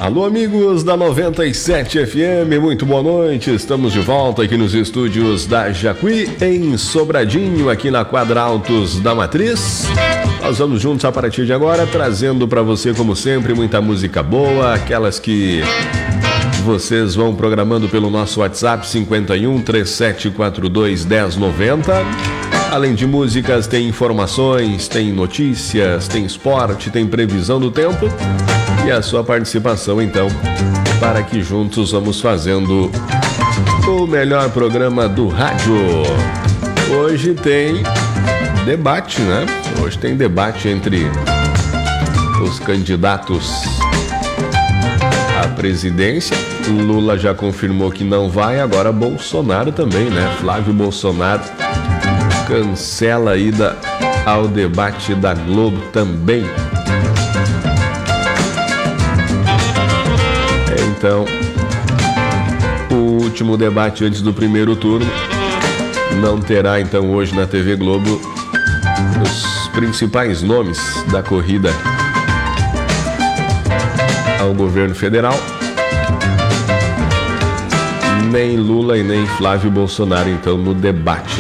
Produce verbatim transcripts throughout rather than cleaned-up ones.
Alô, amigos da noventa e sete F M, muito boa noite. Estamos de volta aqui nos estúdios da Jacuí, em Sobradinho, aqui na Quadra Altos da Matriz. Nós vamos juntos a partir de agora, trazendo para você, como sempre, muita música boa, aquelas que vocês vão programando pelo nosso WhatsApp cinquenta e um, trinta e sete, quarenta e dois, dez, noventa. Além de músicas, tem informações, tem notícias, tem esporte, tem previsão do tempo e a sua participação, então, para que juntos vamos fazendo o melhor programa do rádio. Hoje tem debate, né? Hoje tem debate entre os candidatos à presidência. Lula já confirmou que não vai, agora Bolsonaro também, né? Flávio Bolsonaro cancela a ida ao debate da Globo também. Então, o último debate antes do primeiro turno não terá, então, hoje na T V Globo os principais nomes da corrida ao governo federal. Nem Lula e nem Flávio Bolsonaro, então, no debate.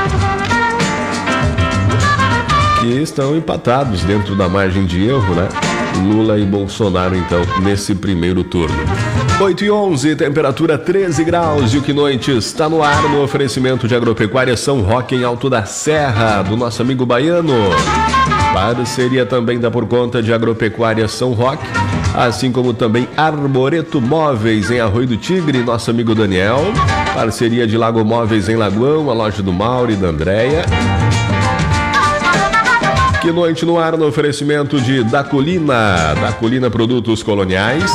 Que estão empatados dentro da margem de erro, né? Lula e Bolsonaro, então, nesse primeiro turno. oito e onze, temperatura treze graus, e o Que Noite está no ar no oferecimento de Agropecuária São Roque, em Alto da Serra, do nosso amigo Baiano. Parceria também dá por conta de Agropecuária São Roque, assim como também Arboreto Móveis em Arroio do Tigre, nosso amigo Daniel. Parceria de Lago Móveis em Lagoão, a loja do Mauro e da Andréia. Que Noite no ar no oferecimento de Da Colina, Da Colina Produtos Coloniais,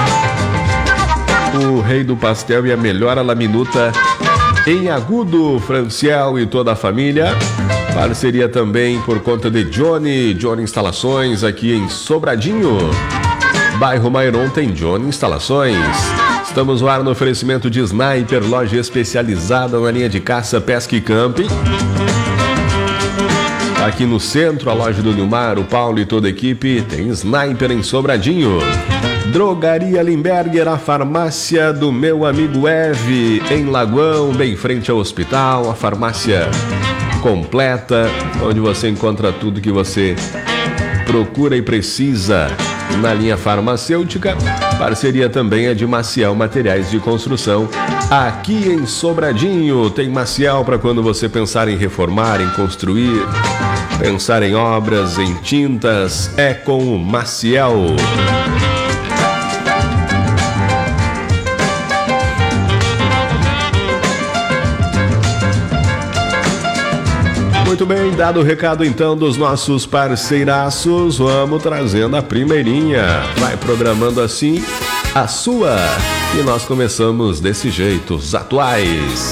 o Rei do Pastel e a melhor laminuta em Agudo, Franciel e toda a família. Parceria também por conta de Johnny, Johnny Instalações aqui em Sobradinho. Bairro Mairon tem Johnny Instalações. Estamos no ar no oferecimento de Sniper, loja especializada na linha de caça, pesca e camping. Aqui no centro, a loja do Nilmar, o Paulo e toda a equipe, tem Sniper em Sobradinho. Drogaria Limberger, a farmácia do meu amigo Eve, em Lagoão, bem frente ao hospital, a farmácia completa, onde você encontra tudo que você procura e precisa na linha farmacêutica. Parceria também é de Maciel Materiais de Construção, aqui em Sobradinho. Tem Maciel para quando você pensar em reformar, em construir, pensar em obras, em tintas, é com o Maciel. Muito bem, dado o recado então dos nossos parceiraços, vamos trazendo a primeirinha. Vai programando assim a sua. E nós começamos desse jeito, os atuais.